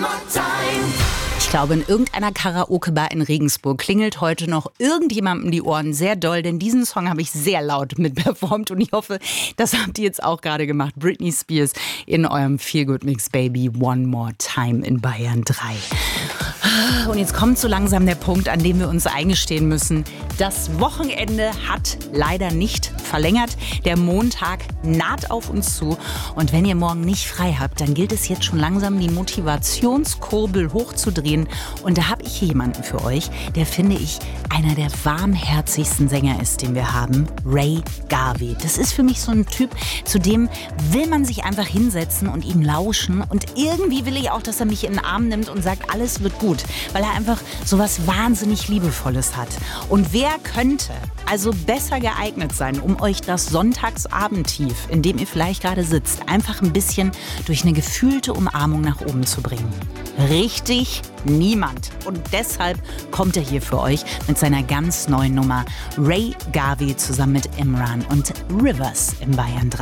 Ich glaube, in irgendeiner Karaoke-Bar in Regensburg klingelt heute noch irgendjemandem die Ohren sehr doll, denn diesen Song habe ich sehr laut mitperformt und ich hoffe, das habt ihr jetzt auch gerade gemacht. Britney Spears in eurem Feel-Good-Mix Baby One More Time in Bayern 3. Und jetzt kommt so langsam der Punkt, an dem wir uns eingestehen müssen, das Wochenende hat leider nicht verlängert. Der Montag naht auf uns zu. Und wenn ihr morgen nicht frei habt, dann gilt es jetzt schon langsam, die Motivationskurbel hochzudrehen. Und da habe ich hier jemanden für euch, der, finde ich, einer der warmherzigsten Sänger ist, den wir haben. Ray Garvey. Das ist für mich so ein Typ, zu dem will man sich einfach hinsetzen und ihm lauschen. Und irgendwie will ich auch, dass er mich in den Arm nimmt und sagt, alles wird gut. Weil er einfach so was wahnsinnig Liebevolles hat. Und wer könnte also besser geeignet sein, um euch das Sonntagsabendtief, in dem ihr vielleicht gerade sitzt, einfach ein bisschen durch eine gefühlte Umarmung nach oben zu bringen? Richtig niemand. Und deshalb kommt er hier für euch mit seiner ganz neuen Nummer. Ray Garvey zusammen mit Imran und Rivers in Bayern 3.